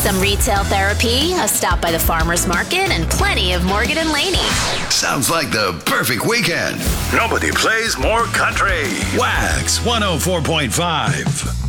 some retail therapy, a stop by the farmer's market, and plenty of Morgan and Laney. Sounds like the perfect weekend. Nobody plays more country. Wax 104.5.